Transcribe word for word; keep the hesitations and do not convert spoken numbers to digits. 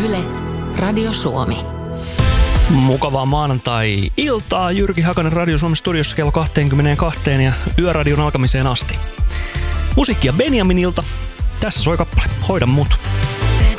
Yle, Radio Suomi. Mukavaa maanantai-iltaa. Jyrki Hakanen Radio Suomen studiossa kello kaksikymmentäkaksi ja yöradion alkamiseen asti. Musiikkia Benjaminilta. Tässä soi kappale Hoida mut.